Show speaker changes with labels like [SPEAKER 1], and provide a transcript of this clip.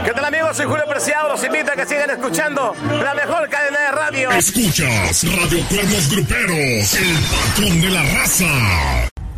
[SPEAKER 1] ¿Qué tal, amigos? Soy Julio Preciado. Los invito a que sigan escuchando la mejor cadena de radio.
[SPEAKER 2] Escuchas Radio Cuernos Gruperos, el patrón de la raza.